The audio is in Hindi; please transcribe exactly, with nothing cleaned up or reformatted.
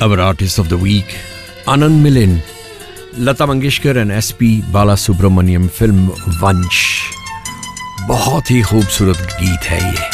Our artist of the week, Anand Milind, Lata Mangeshkar and S P Bala Subramaniam, film वंश। बहुत ही खूबसूरत गीत है ये।